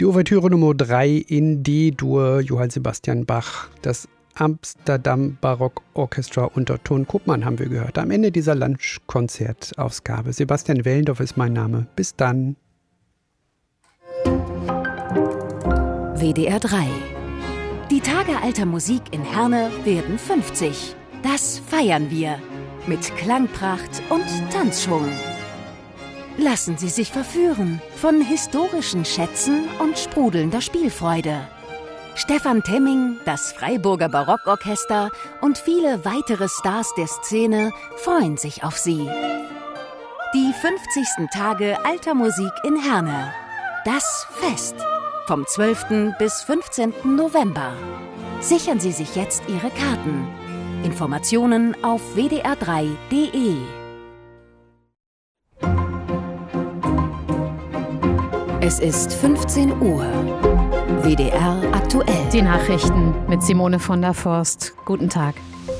Die Ouvertüre Nummer 3 in D-Dur, Johann Sebastian Bach, das Amsterdam Barock Orchestra unter Ton Koopman haben wir gehört. Am Ende dieser Lunch-Konzertausgabe. Sebastian Wellendorf ist mein Name. Bis dann. WDR 3. Die Tage alter Musik in Herne werden 50. Das feiern wir. Mit Klangpracht und Tanzschwung. Lassen Sie sich verführen von historischen Schätzen und sprudelnder Spielfreude. Stefan Temming, das Freiburger Barockorchester und viele weitere Stars der Szene freuen sich auf Sie. Die 50. Tage alter Musik in Herne. Das Fest. Vom 12. bis 15. November. Sichern Sie sich jetzt Ihre Karten. Informationen auf wdr3.de. Es ist 15 Uhr. WDR aktuell. Die Nachrichten mit Simone von der Forst. Guten Tag.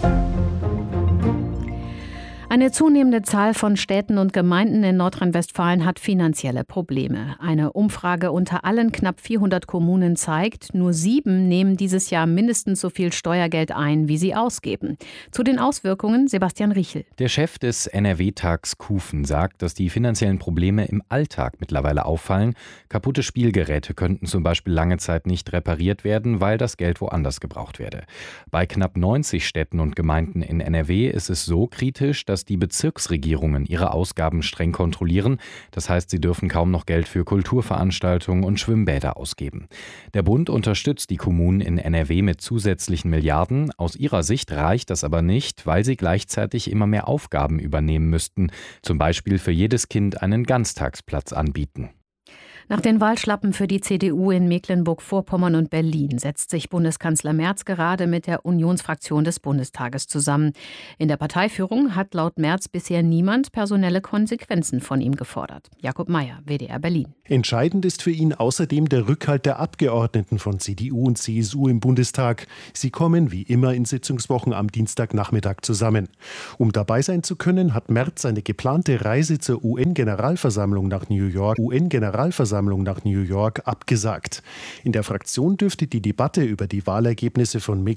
Eine zunehmende Zahl von Städten und Gemeinden in Nordrhein-Westfalen hat finanzielle Probleme. Eine Umfrage unter allen knapp 400 Kommunen zeigt, nur 7 nehmen dieses Jahr mindestens so viel Steuergeld ein, wie sie ausgeben. Zu den Auswirkungen Sebastian Riechel. Der Chef des NRW-Tags Kufen sagt, dass die finanziellen Probleme im Alltag mittlerweile auffallen. Kaputte Spielgeräte könnten zum Beispiel lange Zeit nicht repariert werden, weil das Geld woanders gebraucht werde. Bei knapp 90 Städten und Gemeinden in NRW ist es so kritisch, dass die Bezirksregierungen ihre Ausgaben streng kontrollieren. Das heißt, sie dürfen kaum noch Geld für Kulturveranstaltungen und Schwimmbäder ausgeben. Der Bund unterstützt die Kommunen in NRW mit zusätzlichen Milliarden. Aus ihrer Sicht reicht das aber nicht, weil sie gleichzeitig immer mehr Aufgaben übernehmen müssten. Zum Beispiel für jedes Kind einen Ganztagsplatz anbieten. Nach den Wahlschlappen für die CDU in Mecklenburg-Vorpommern und Berlin setzt sich Bundeskanzler Merz gerade mit der Unionsfraktion des Bundestages zusammen. In der Parteiführung hat laut Merz bisher niemand personelle Konsequenzen von ihm gefordert. Jakob Mayer, WDR Berlin. Entscheidend ist für ihn außerdem der Rückhalt der Abgeordneten von CDU und CSU im Bundestag. Sie kommen wie immer in Sitzungswochen am Dienstagnachmittag zusammen. Um dabei sein zu können, hat Merz eine geplante Reise zur UN-Generalversammlung nach New York abgesagt. In der Fraktion dürfte die Debatte über die Wahlergebnisse von